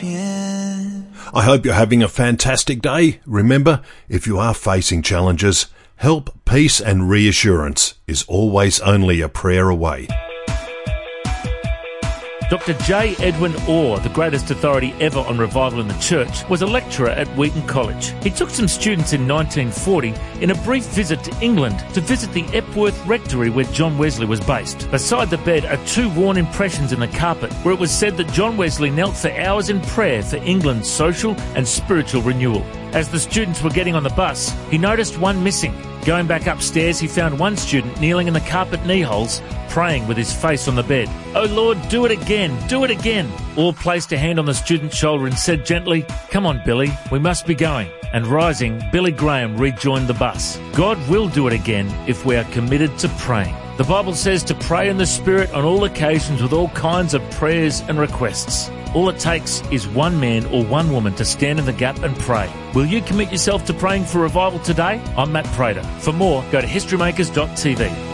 champion. I hope you're having a fantastic day. Remember, if you are facing challenges, help, peace and reassurance is always only a prayer away. Dr. J. Edwin Orr, the greatest authority ever on revival in the church, was a lecturer at Wheaton College. He took some students in 1940 in a brief visit to England to visit the Epworth Rectory where John Wesley was based. Beside the bed are two worn impressions in the carpet where it was said that John Wesley knelt for hours in prayer for England's social and spiritual renewal. As the students were getting on the bus, he noticed one missing. Going back upstairs, he found one student kneeling in the carpet knee holes, praying with his face on the bed. "Oh Lord, do it again, do it again." Orr placed a hand on the student's shoulder and said gently, "Come on, Billy, we must be going." And rising, Billy Graham rejoined the bus. God will do it again if we are committed to praying. The Bible says to pray in the Spirit on all occasions with all kinds of prayers and requests. All it takes is one man or one woman to stand in the gap and pray. Will you commit yourself to praying for revival today? I'm Matt Prater. For more, go to historymakers.tv.